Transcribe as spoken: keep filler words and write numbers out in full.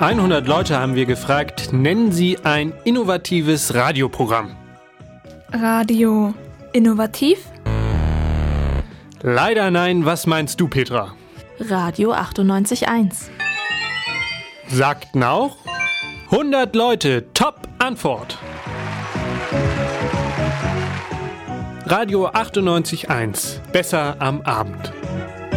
hundert Leute haben wir gefragt, nennen Sie ein innovatives Radioprogramm. Radio innovativ? Leider nein, was meinst du, Petra? Radio achtundneunzig Komma eins. Sagten auch hundert Leute, Top-Antwort. Radio achtundneunzig Komma eins, besser am Abend.